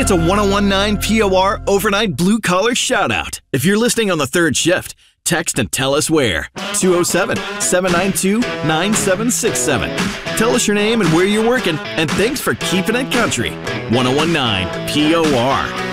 That's a 1019 POR overnight blue collar shout out. If you're listening on the third shift, text and tell us where. 207-792-9767. Tell us your name and where you're working, and thanks for keeping it country. 1019 POR.